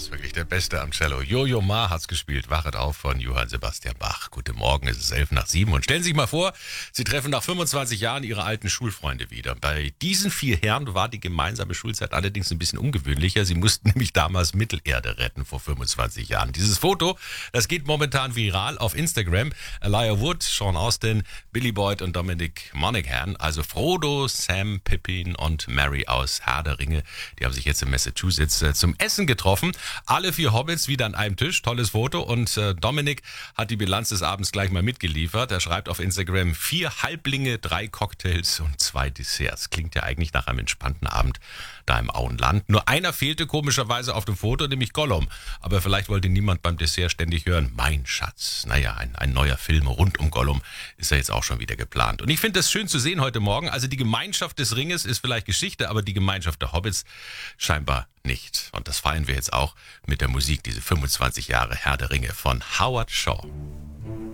ist wirklich der Beste am Cello. Jojo Ma hat's gespielt. Wachet auf von Johann Sebastian Bach. Guten Morgen, es ist 6:55. Und stellen Sie sich mal vor, Sie treffen nach 25 Jahren Ihre alten Schulfreunde wieder. Bei diesen 4 Herren war die gemeinsame Schulzeit allerdings ein bisschen ungewöhnlicher. Sie mussten nämlich damals Mittelerde retten vor 25 Jahren. Dieses Foto, das geht momentan viral auf Instagram. Elijah Wood, Sean Austin, Billy Boyd und Dominic Monaghan, also Frodo, Sam, Pippin und Merry aus Herr der Ringe, die haben sich jetzt in Massachusetts zum Essen getroffen. Alle 4 Hobbits wieder an einem Tisch. Tolles Foto. Und Dominic hat die Bilanz des Abends gleich mal mitgeliefert. Er schreibt auf Instagram: 4 Halblinge, 3 Cocktails und 2 Desserts. Klingt ja eigentlich nach einem entspannten Abend da im Auenland. Nur einer fehlte komischerweise auf dem Foto, nämlich Gollum. Aber vielleicht wollte niemand beim Dessert ständig hören: Mein Schatz. Naja, ein neuer Film rund um Gollum ist ja jetzt auch schon wieder geplant. Und ich finde das schön zu sehen heute Morgen. Also die Gemeinschaft des Ringes ist vielleicht Geschichte, aber die Gemeinschaft der Hobbits scheinbar nicht. Und das feiern wir jetzt auch mit der Musik, diese 25 Jahre Herr der Ringe von Howard Shaw.